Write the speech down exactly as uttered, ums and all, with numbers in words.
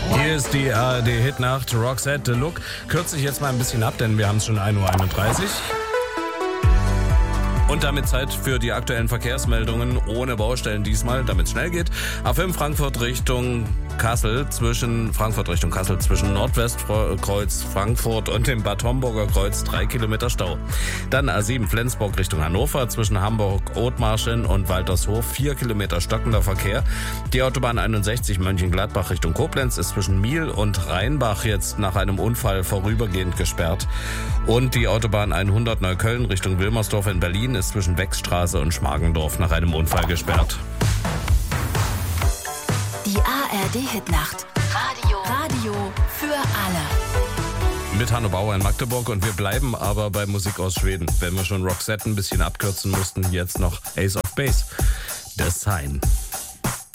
Hier ist die A R D-Hitnacht, Roxette Deluxe. Kürze ich jetzt mal ein bisschen ab, denn wir haben es schon ein Uhr einunddreißig. Und damit Zeit für die aktuellen Verkehrsmeldungen ohne Baustellen diesmal, damit es schnell geht. A fünf Frankfurt Richtung Kassel, zwischen Frankfurt Richtung Kassel, zwischen Nordwestkreuz Frankfurt und dem Bad Homburger Kreuz drei Kilometer Stau. Dann A sieben Flensburg Richtung Hannover, zwischen Hamburg-Othmarschen und Waltershof vier Kilometer stockender Verkehr. Die Autobahn einundsechzig Mönchengladbach Richtung Koblenz ist zwischen Miel und Rheinbach jetzt nach einem Unfall vorübergehend gesperrt. Und die Autobahn hundert Neukölln Richtung Wilmersdorf in Berlin ist zwischen Wechsstraße und Schmargendorf nach einem Unfall gesperrt. Die A R D-Hitnacht. Radio. Radio für alle. Mit Hanno Bauer in Magdeburg und wir bleiben aber bei Musik aus Schweden. Wenn wir schon Roxette ein bisschen abkürzen mussten, jetzt noch Ace of Base. The Sign.